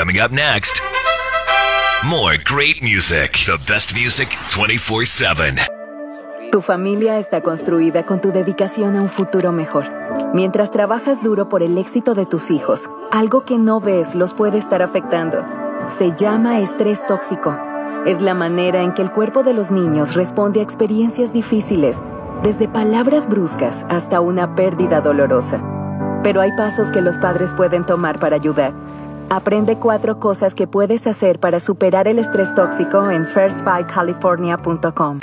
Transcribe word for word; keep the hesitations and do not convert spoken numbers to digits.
Coming up next, more great music. The best music twenty-four seven. Tu familia está construida con tu dedicación a un futuro mejor. Mientras trabajas duro por el éxito de tus hijos, algo que no ves los puede estar afectando. Se llama estrés tóxico. Es la manera en que el cuerpo de los niños responde a experiencias difíciles, desde palabras bruscas hasta una pérdida dolorosa. Pero hay pasos que los padres pueden tomar para ayudar. Aprende cuatro cosas que puedes hacer para superar el estrés tóxico en first five california punto com.